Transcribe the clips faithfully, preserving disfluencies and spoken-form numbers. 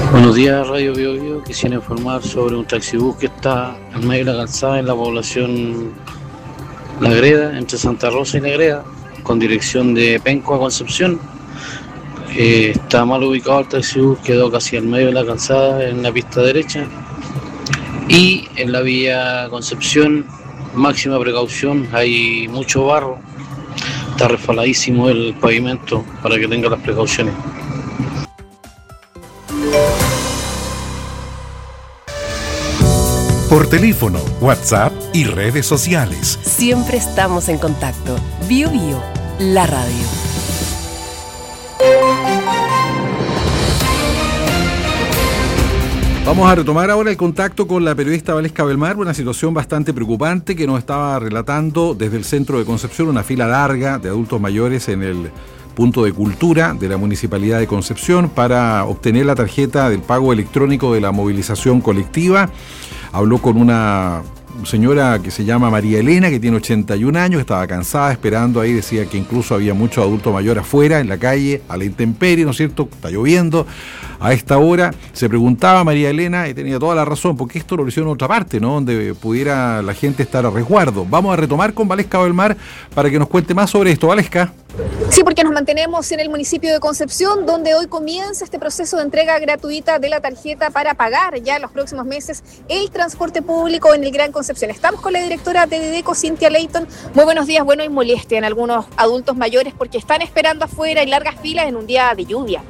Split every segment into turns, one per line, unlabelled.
Buenos días, Radio Bio Bio. Quisiera informar sobre un taxibús que está en medio de la calzada en la población La Greda, entre Santa Rosa y La Greda, con dirección de Penco a Concepción. Eh, está mal ubicado el taxibús, quedó casi en medio de la calzada, en la pista derecha. Y en la vía Concepción, máxima precaución, hay mucho barro, está resbaladísimo el pavimento para que tenga las precauciones.
Por teléfono, WhatsApp y redes sociales.
Siempre estamos en contacto. Bio Bio, la radio.
Vamos a retomar ahora el contacto con la periodista Valesca Belmar, una situación bastante preocupante que nos estaba relatando desde el centro de Concepción, una fila larga de adultos mayores en el punto de cultura de la Municipalidad de Concepción para obtener la tarjeta del pago electrónico de la movilización colectiva. Habló con una señora que se llama María Elena, que tiene ochenta y un años, que estaba cansada, esperando ahí, decía que incluso había muchos adultos mayores afuera, en la calle, a la intemperie, ¿no es cierto? Está lloviendo a esta hora. Se preguntaba María Elena, y tenía toda la razón, porque esto lo hicieron en otra parte, ¿no? Donde pudiera la gente estar a resguardo. Vamos a retomar con Valesca Belmar para que nos cuente más sobre esto. Valesca.
Sí, porque nos mantenemos en el municipio de Concepción, donde hoy comienza este proceso de entrega gratuita de la tarjeta para pagar ya en los próximos meses el transporte público en el Gran Concepción. Estamos con la directora de Dideco, Cintia Leighton. Muy buenos días. Bueno, hay molestia en algunos adultos mayores porque están esperando afuera y largas filas en un día de lluvia.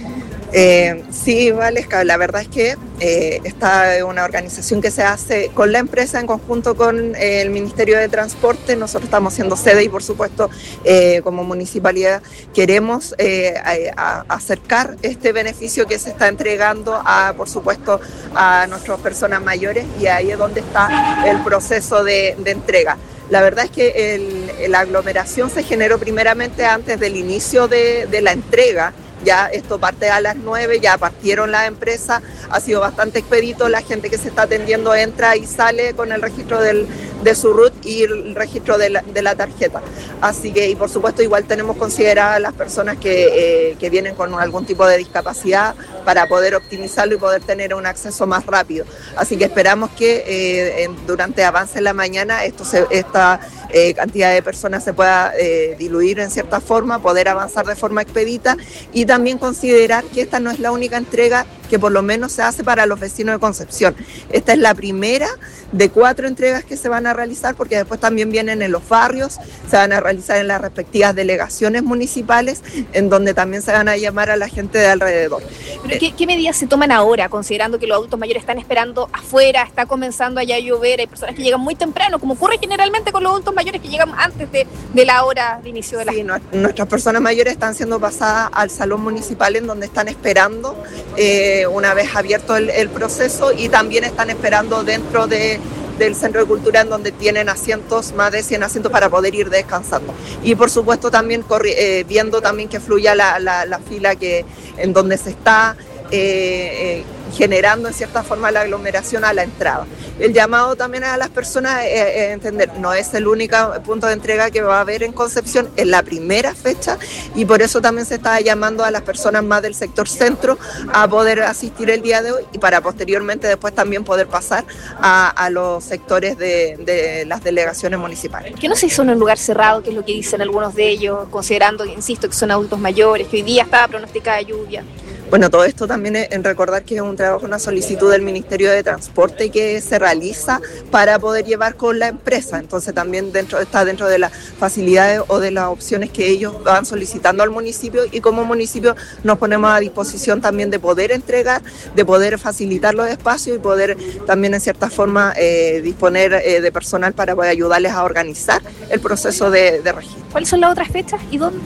Eh, sí, Valesca, la verdad es que eh, esta es una organización que se hace con la empresa en conjunto con eh, el Ministerio de Transporte. Nosotros estamos siendo sede y por supuesto eh, como municipalidad queremos eh, a, a acercar este beneficio que se está entregando a, por supuesto, a nuestras personas mayores, y ahí es donde está el proceso de, de entrega. La verdad es que el, la aglomeración se generó primeramente antes del inicio de, de la entrega. Ya esto parte a las nueve, ya partieron las empresas, ha sido bastante expedito, la gente que se está atendiendo entra y sale con el registro del, de su R U T y el registro de la, de la tarjeta. Así que, y por supuesto, igual tenemos consideradas las personas que, eh, que vienen con algún tipo de discapacidad para poder optimizarlo y poder tener un acceso más rápido. Así que esperamos que eh, en, durante avance en la mañana esto se, esta eh, cantidad de personas se pueda eh, diluir en cierta forma, poder avanzar de forma expedita y también considerar que esta no es la única entrega que por lo menos se hace para los vecinos de Concepción. Esta es la primera de cuatro entregas que se van a realizar, porque después también vienen en los barrios, se van a realizar en las respectivas delegaciones municipales, en donde también se van a llamar a la gente de alrededor.
¿Pero qué, qué medidas se toman ahora, considerando que los adultos mayores están esperando afuera, está comenzando allá a llover, hay personas que llegan muy temprano, como ocurre generalmente con los adultos mayores que llegan antes de, de la hora de inicio de la...
Sí, no, nuestras personas mayores están siendo pasadas al salón municipal en donde están esperando eh, una vez abierto el, el proceso, y también están esperando dentro de, del centro de cultura, en donde tienen asientos, más de cien asientos para poder ir descansando. Y por supuesto también corri- eh, viendo también que fluya la, la, la fila que, en donde se está eh, eh, generando en cierta forma la aglomeración a la entrada. El llamado también a las personas es eh, eh, entender, no es el único punto de entrega que va a haber en Concepción, es la primera fecha, y por eso también se está llamando a las personas más del sector centro a poder asistir el día de hoy, y para posteriormente después también poder pasar a, a los sectores de, de las delegaciones municipales.
Que no se hizo en un lugar cerrado, que es lo que dicen algunos de ellos, considerando, insisto, que son adultos mayores, que hoy día estaba pronosticada lluvia.
Bueno, todo esto también es en recordar que es un trabajo, una solicitud del Ministerio de Transporte que se realiza para poder llevar con la empresa. Entonces también dentro está dentro de las facilidades o de las opciones que ellos van solicitando al municipio, y como municipio nos ponemos a disposición también de poder entregar, de poder facilitar los espacios y poder también en cierta forma eh, disponer eh, de personal para poder ayudarles a organizar el proceso de, de registro.
¿Cuáles son las otras fechas y dónde?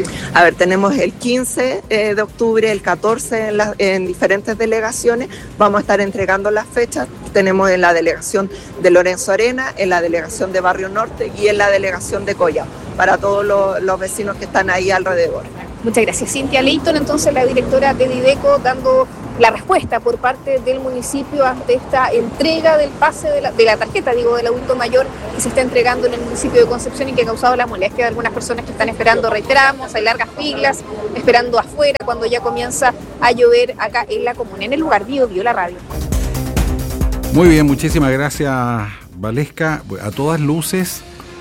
A ver, tenemos el quince de octubre, el catorce en, la, en diferentes delegaciones. Vamos a estar entregando las fechas. Tenemos en la delegación de Lorenzo Arena, en la delegación de Barrio Norte y en la delegación de Collao, para todos los, los vecinos que están ahí alrededor.
Muchas gracias. Cintia Leighton, entonces la directora de Dideco, dando la respuesta por parte del municipio ante esta entrega del pase de la, de la tarjeta, digo, del adulto mayor que se está entregando en el municipio de Concepción y que ha causado la molestia de algunas personas que están esperando. Reiteramos, hay largas filas, esperando afuera cuando ya comienza a llover acá en la comuna, en el lugar Bio Bio, la radio.
Muy bien, muchísimas gracias, Valesca. A todas luces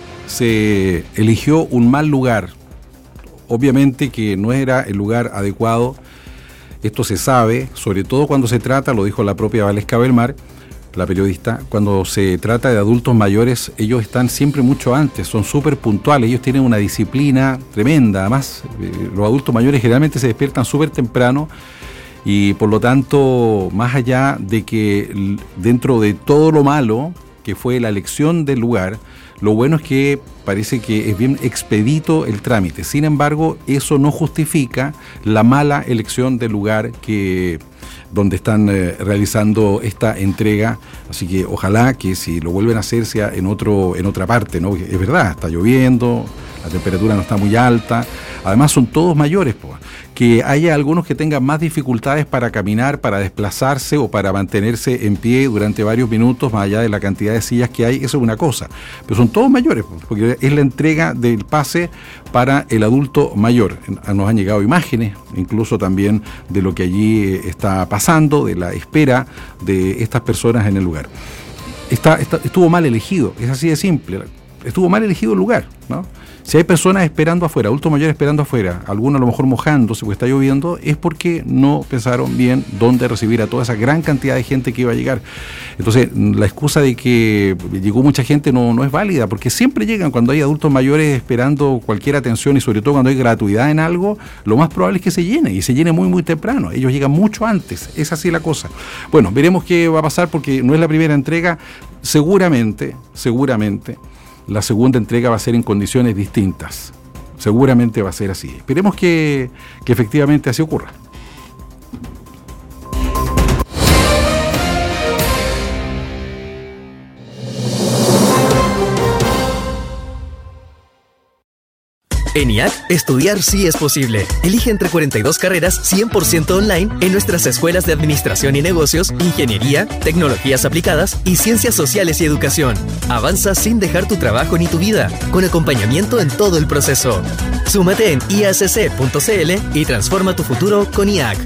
se eligió un mal lugar. Obviamente que no era el lugar adecuado. Esto se sabe, sobre todo cuando se trata, lo dijo la propia Valesca Belmar, la periodista, cuando se trata de adultos mayores, ellos están siempre mucho antes, son súper puntuales, ellos tienen una disciplina tremenda. Además, eh, los adultos mayores generalmente se despiertan súper temprano y por lo tanto, más allá de que dentro de todo lo malo que fue la elección del lugar, lo bueno es que parece que es bien expedito el trámite. Sin embargo, eso no justifica la mala elección del lugar que donde están eh, realizando esta entrega. Así que ojalá que si lo vuelven a hacer sea en otro en otra parte, ¿no? Es verdad, está lloviendo, la temperatura no está muy alta. Además son todos mayores, pues. Que haya algunos que tengan más dificultades para caminar, para desplazarse o para mantenerse en pie durante varios minutos, más allá de la cantidad de sillas que hay, eso es una cosa. Pero son todos mayores, porque es la entrega del pase para el adulto mayor. Nos han llegado imágenes, incluso también de lo que allí está pasando, de la espera de estas personas en el lugar. Está, está, estuvo mal elegido, es así de simple. Estuvo mal elegido el lugar, ¿no? Si hay personas esperando afuera, adultos mayores esperando afuera, algunos a lo mejor mojándose porque está lloviendo, es porque no pensaron bien dónde recibir a toda esa gran cantidad de gente que iba a llegar. Entonces, la excusa de que llegó mucha gente no, no es válida, porque siempre llegan cuando hay adultos mayores esperando cualquier atención y sobre todo cuando hay gratuidad en algo, lo más probable es que se llene, y se llene muy muy temprano. Ellos llegan mucho antes, es así la cosa. Bueno, veremos qué va a pasar porque no es la primera entrega, seguramente, seguramente, la segunda entrega va a ser en condiciones distintas. Seguramente va a ser así. Esperemos que, que efectivamente así ocurra.
En I A C, estudiar sí es posible. Elige entre cuarenta y dos carreras cien por ciento online en nuestras escuelas de Administración y Negocios, Ingeniería, Tecnologías Aplicadas y Ciencias Sociales y Educación. Avanza sin dejar tu trabajo ni tu vida, con acompañamiento en todo el proceso. Súmate en i a c c punto c l y transforma tu futuro con I A C.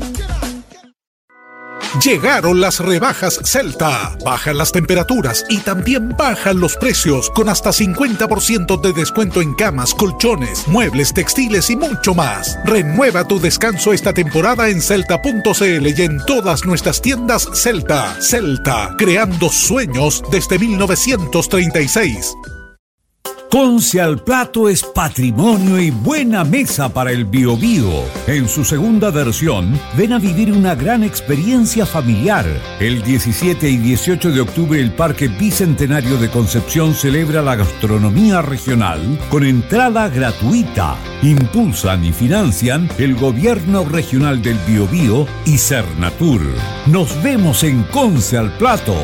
Llegaron las rebajas Celta. Bajan las temperaturas y también bajan los precios con hasta cincuenta por ciento de descuento en camas, colchones, muebles, textiles y mucho más. Renueva tu descanso esta temporada en celta punto c l y en todas nuestras tiendas Celta. Celta, creando sueños desde mil novecientos treinta y seis.
Conce al Plato es patrimonio y buena mesa para el Biobío. En su segunda versión, ven a vivir una gran experiencia familiar. El diecisiete y dieciocho de octubre, el Parque Bicentenario de Concepción celebra la gastronomía regional con entrada gratuita. Impulsan y financian el Gobierno Regional del Biobío y Cernatur. Nos vemos en Conce al Plato.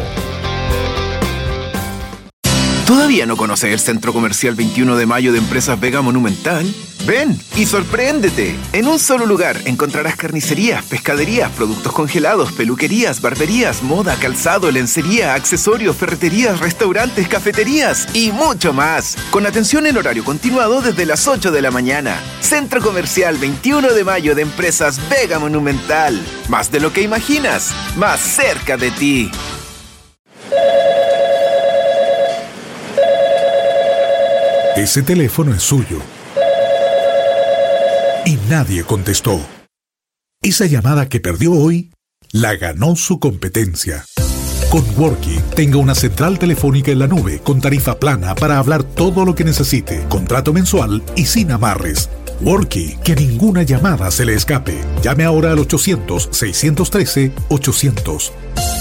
¿Todavía no conoces el Centro Comercial veintiuno de mayo de Empresas Vega Monumental? Ven y sorpréndete. En un solo lugar encontrarás carnicerías, pescaderías, productos congelados, peluquerías, barberías, moda, calzado, lencería, accesorios, ferreterías, restaurantes, cafeterías y mucho más. Con atención en horario continuado desde las ocho de la mañana. Centro Comercial veintiuno de mayo de Empresas Vega Monumental. Más de lo que imaginas, más cerca de ti.
Ese teléfono es suyo. Y nadie contestó. Esa llamada que perdió hoy, la ganó su competencia. Con Worky, tenga una central telefónica en la nube con tarifa plana para hablar todo lo que necesite, contrato mensual y sin amarres. Worky, que ninguna llamada se le escape. Llame ahora al ochocientos, seiscientos trece, ochocientos.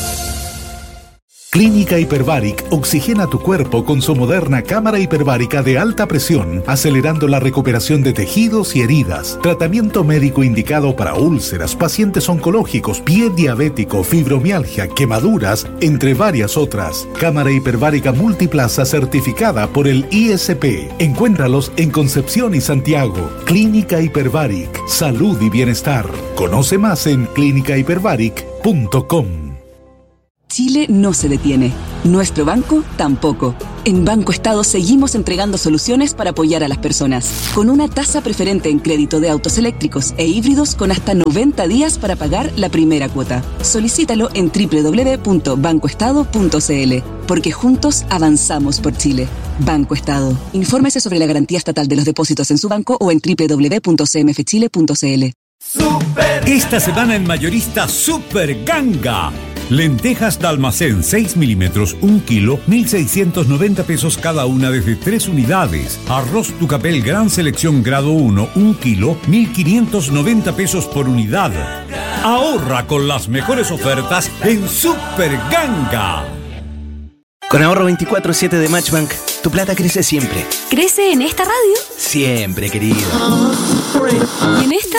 Clínica Hyperbaric oxigena tu cuerpo con su moderna cámara hiperbárica de alta presión, acelerando la recuperación de tejidos y heridas. Tratamiento médico indicado para úlceras, pacientes oncológicos, pie diabético, fibromialgia, quemaduras, entre varias otras. Cámara hiperbárica multiplaza certificada por el I S P. Encuéntralos en Concepción y Santiago. Clínica Hyperbaric, salud y bienestar. Conoce más en clínica hyperbaric punto com.
Chile no se detiene. Nuestro banco tampoco. En Banco Estado seguimos entregando soluciones para apoyar a las personas. Con una tasa preferente en crédito de autos eléctricos e híbridos con hasta noventa días para pagar la primera cuota. Solicítalo en doble u doble u doble u punto banco estado punto c l. Porque juntos avanzamos por Chile. Banco Estado. Infórmese sobre la garantía estatal de los depósitos en su banco o en doble u doble u doble u punto c m f chile punto c l.
Super. Esta semana en Mayorista Super Ganga. Lentejas de almacén seis milímetros, un kilo, mil seiscientos noventa pesos cada una desde tres unidades. Arroz Tucapel Gran Selección Grado uno, un kilo, mil quinientos noventa pesos por unidad. Ahorra con las mejores ofertas en Super Ganga.
Con ahorro veinticuatro siete de Matchbank, tu plata crece siempre.
¿Crece en esta radio?
Siempre, querido.
¿Y en esta?